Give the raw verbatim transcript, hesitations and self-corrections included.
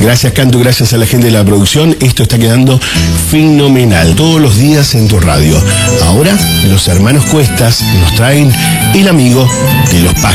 Gracias, Cantu, gracias a la gente de la producción. Esto está quedando fenomenal. Todos los días en tu radio. Ahora, los hermanos Cuestas nos traen El amigo de los pájaros.